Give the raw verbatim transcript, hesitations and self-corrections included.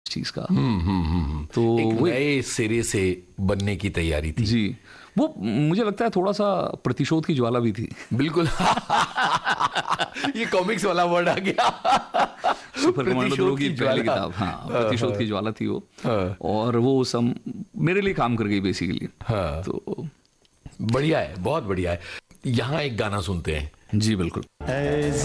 चीज का। हम्म हम्म हम्म तो एक वो नए सिरे से बनने की तैयारी थी। जी, वो मुझे लगता है थोड़ा सा प्रतिशोध की ज्वाला भी थी। बिल्कुल। ये कॉमिक्स वाला वर्ड आ गया। सुपर कमांडो ध्रुव प्रतिशोध की की पहली ज्वाला। किताब, हाँ, प्रतिशोध की ज्वाला थी वो। हाँ। और वो सम मेरे लिए काम कर गई बेसिकली। हाँ। तो बढ़िया है, बहुत बढ़िया है। यहाँ एक गाना सुनते हैं। जी बिल्कुल।